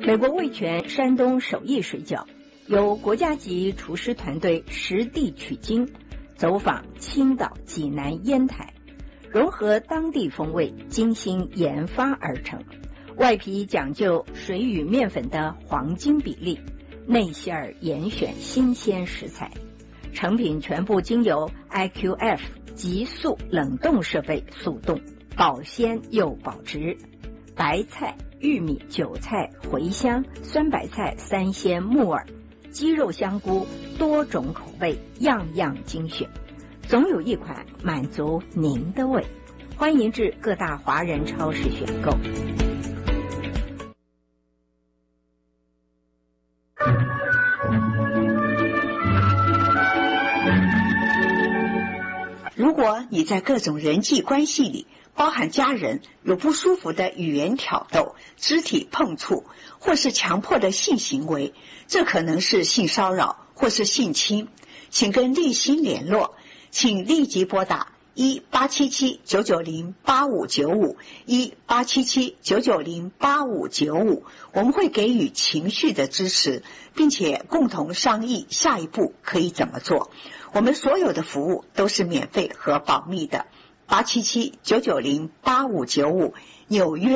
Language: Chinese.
美国味全山东手艺水饺，由国家级厨师团队实地取经，走访青岛、济南、烟台，融合当地风味，精心研发而成。外皮讲究水与面粉的黄金比例，内馅儿严选新鲜食材，成品全部经由 IQF 急速冷冻设备速冻，保鲜又保值。白菜、玉米、韭菜、茴香、酸白菜、三鲜、木耳、鸡肉、香菇，多种口味，样样精选，总有一款满足您的胃。欢迎至各大华人超市选购。 如果你在各种人际关系里，包含家人，有不舒服的语言挑逗、肢体碰触，或是强迫的性行为，这可能是性骚扰或是性侵，请跟立新联络，请立即拨打1877-990-8595 1877-990-8595，我们会给予情绪的支持，并且共同商议下一步可以怎么做。我们所有的服务都是免费和保密的。877-990-8595，纽约